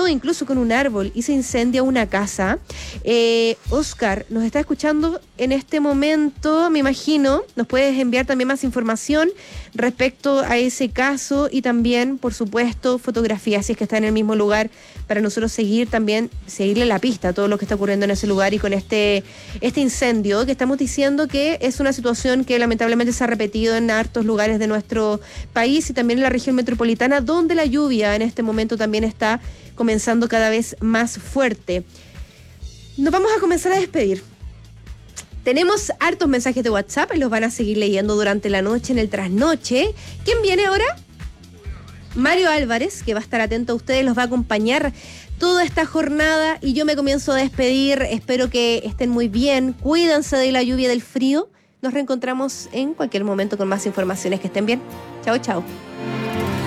pasó incluso con un árbol y se incendia una casa. Oscar, nos está escuchando en este momento, me imagino. Nos puedes enviar también más información respecto a ese caso y también, por supuesto, fotografías, si es que está en el mismo lugar, para nosotros seguirle la pista a todo lo que está ocurriendo en ese lugar y con este incendio que estamos diciendo que es una situación que lamentablemente se ha repetido en hartos lugares de nuestro país y también en la región metropolitana, donde la lluvia en este momento también está comenzando cada vez más fuerte. Nos vamos a comenzar a despedir. Tenemos hartos mensajes de WhatsApp, los van a seguir leyendo durante la noche, en el trasnoche. ¿Quién viene ahora? Mario Álvarez, que va a estar atento a ustedes, los va a acompañar toda esta jornada y yo me comienzo a despedir. Espero que estén muy bien, cuídense de la lluvia y del frío. Nos reencontramos en cualquier momento con más informaciones. Que estén bien. Chao, chao.